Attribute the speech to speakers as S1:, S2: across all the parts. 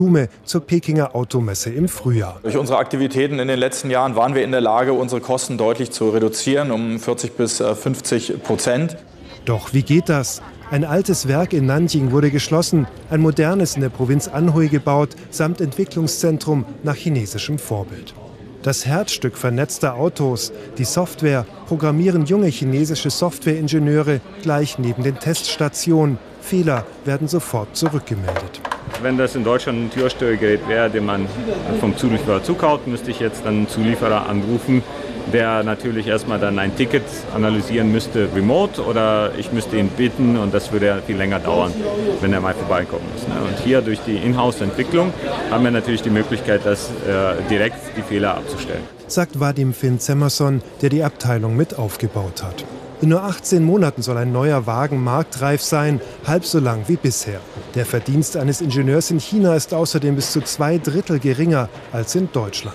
S1: zur Pekinger Automesse im Frühjahr.
S2: Durch unsere Aktivitäten in den letzten Jahren waren wir in der Lage, unsere Kosten deutlich zu reduzieren, um 40 bis 50%.
S1: Doch wie geht das? Ein altes Werk in Nanjing wurde geschlossen, ein modernes in der Provinz Anhui gebaut, samt Entwicklungszentrum nach chinesischem Vorbild. Das Herzstück vernetzter Autos, die Software, programmieren junge chinesische Softwareingenieure gleich neben den Teststationen. Fehler werden sofort zurückgemeldet.
S3: Wenn das in Deutschland ein Türsteuergerät wäre, den man vom Zulieferer zukauft, müsste ich jetzt dann einen Zulieferer anrufen, der natürlich erstmal dann ein Ticket analysieren müsste remote, oder ich müsste ihn bitten, und das würde ja viel länger dauern, wenn er mal vorbeikommen muss. Und hier durch die Inhouse-Entwicklung haben wir natürlich die Möglichkeit, direkt die Fehler abzustellen.
S1: Sagt Vadim Finn-Zemerson, der die Abteilung mit aufgebaut hat. In nur 18 Monaten soll ein neuer Wagen marktreif sein, halb so lang wie bisher. Der Verdienst eines Ingenieurs in China ist außerdem bis zu 2/3 geringer als in Deutschland.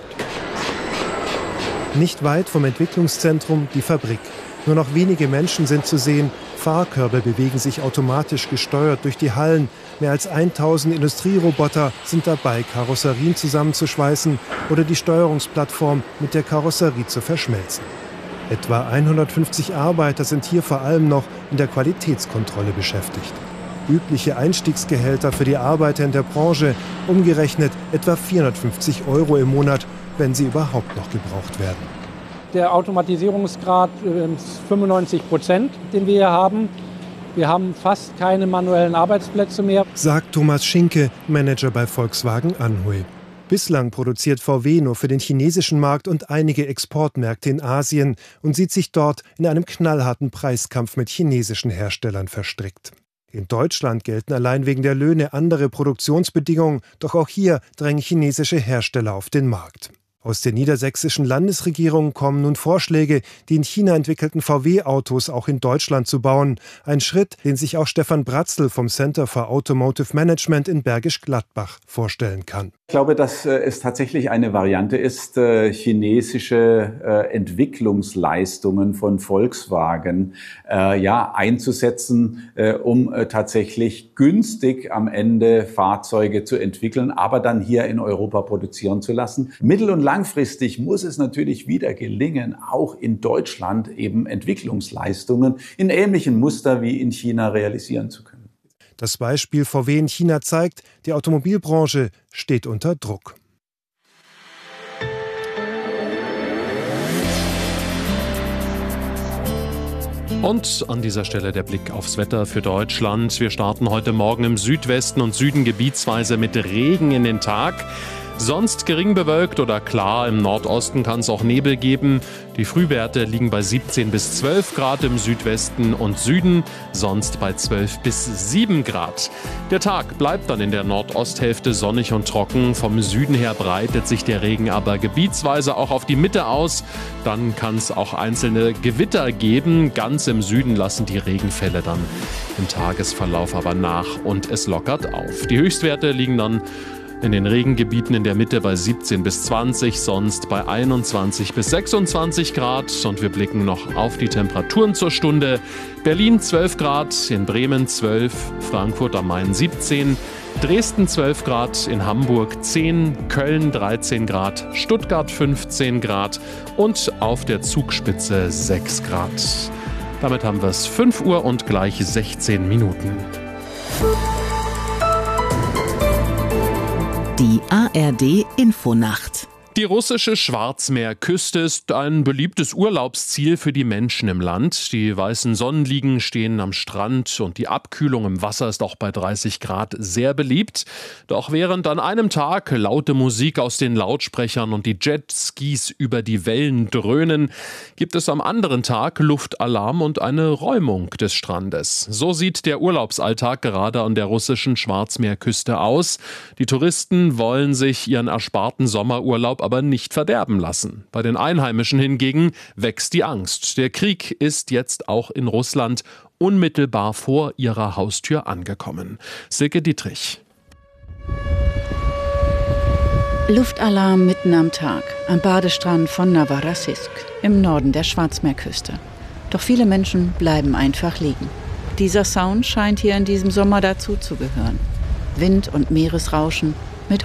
S1: Nicht weit vom Entwicklungszentrum die Fabrik. Nur noch wenige Menschen sind zu sehen. Fahrkörbe bewegen sich automatisch gesteuert durch die Hallen. Mehr als 1000 Industrieroboter sind dabei, Karosserien zusammenzuschweißen oder die Steuerungsplattform mit der Karosserie zu verschmelzen. Etwa 150 Arbeiter sind hier vor allem noch in der Qualitätskontrolle beschäftigt. Übliche Einstiegsgehälter für die Arbeiter in der Branche, umgerechnet etwa 450 € im Monat, wenn sie überhaupt noch gebraucht werden.
S4: Der Automatisierungsgrad ist 95%, den wir hier haben. Wir haben fast keine manuellen Arbeitsplätze mehr,
S1: sagt Thomas Schinke, Manager bei Volkswagen Anhui. Bislang produziert VW nur für den chinesischen Markt und einige Exportmärkte in Asien und sieht sich dort in einem knallharten Preiskampf mit chinesischen Herstellern verstrickt. In Deutschland gelten allein wegen der Löhne andere Produktionsbedingungen, doch auch hier drängen chinesische Hersteller auf den Markt. Aus der niedersächsischen Landesregierung kommen nun Vorschläge, die in China entwickelten VW-Autos auch in Deutschland zu bauen. Ein Schritt, den sich auch Stefan Bratzl vom Center for Automotive Management in Bergisch Gladbach vorstellen kann.
S5: Ich glaube, dass es tatsächlich eine Variante ist, chinesische Entwicklungsleistungen von Volkswagen einzusetzen, um tatsächlich günstig am Ende Fahrzeuge zu entwickeln, aber dann hier in Europa produzieren zu lassen. Mittel- und langfristig muss es natürlich wieder gelingen, auch in Deutschland eben Entwicklungsleistungen in ähnlichem Muster wie in China realisieren zu können.
S1: Das Beispiel VW in China zeigt, die Automobilbranche steht unter Druck.
S6: Und an dieser Stelle der Blick aufs Wetter für Deutschland. Wir starten heute Morgen im Südwesten und Süden gebietsweise mit Regen in den Tag. Sonst gering bewölkt oder klar, im Nordosten kann es auch Nebel geben. Die Frühwerte liegen bei 17 bis 12 Grad im Südwesten und Süden, sonst bei 12 bis 7 Grad. Der Tag bleibt dann in der Nordosthälfte sonnig und trocken. Vom Süden her breitet sich der Regen aber gebietsweise auch auf die Mitte aus. Dann kann es auch einzelne Gewitter geben. Ganz im Süden lassen die Regenfälle dann im Tagesverlauf aber nach und es lockert auf. Die Höchstwerte liegen dann in den Regengebieten in der Mitte bei 17 bis 20, sonst bei 21 bis 26 Grad. Und wir blicken noch auf die Temperaturen zur Stunde. Berlin 12 Grad, in Bremen 12, Frankfurt am Main 17, Dresden 12 Grad, in Hamburg 10, Köln 13 Grad, Stuttgart 15 Grad und auf der Zugspitze 6 Grad. Damit haben wir es 5 Uhr und gleich 16 Minuten.
S7: Die ARD-Infonacht.
S6: Die russische Schwarzmeerküste ist ein beliebtes Urlaubsziel für die Menschen im Land. Die weißen Sonnenliegen stehen am Strand und die Abkühlung im Wasser ist auch bei 30 Grad sehr beliebt. Doch während an einem Tag laute Musik aus den Lautsprechern und die Jetskis über die Wellen dröhnen, gibt es am anderen Tag Luftalarm und eine Räumung des Strandes. So sieht der Urlaubsalltag gerade an der russischen Schwarzmeerküste aus. Die Touristen wollen sich ihren ersparten Sommerurlaub aber nicht verderben lassen. Bei den Einheimischen hingegen wächst die Angst. Der Krieg ist jetzt auch in Russland unmittelbar vor ihrer Haustür angekommen. Silke Dietrich.
S7: Luftalarm mitten am Tag am Badestrand von Novorossiysk im Norden der Schwarzmeerküste. Doch viele Menschen bleiben einfach liegen. Dieser Sound scheint hier in diesem Sommer dazu zu gehören. Wind und Meeresrauschen,